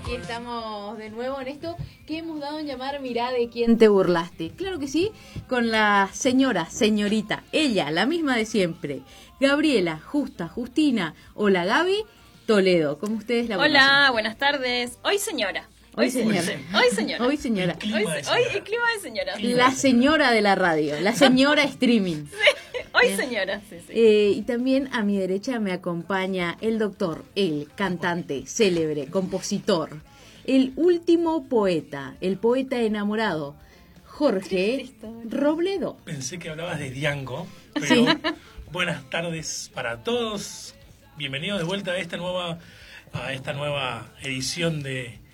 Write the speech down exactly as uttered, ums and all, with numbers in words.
aquí estamos de nuevo en esto que hemos dado en llamar Mirá de quién te burlaste. Claro que sí, con la señora, señorita, ella, la misma de siempre, Gabriela, Justa, Justina o la Gaby Toledo, como ustedes la conocen. Hola, buenas tardes. Hoy señora. Hoy, hoy señora. señora. Hoy señora. Hoy señora. Hoy, hoy el clima de señora. La señora de la radio, la señora streaming. Sí, hoy señora, sí, sí. Eh, y también a mi derecha me acompaña el doctor, el cantante, célebre, compositor, el último poeta, el poeta enamorado, Jorge Robledo. Pensé que hablabas de Diango, pero Sí. Buenas tardes para todos. Bienvenidos de vuelta a esta nueva, a esta nueva edición de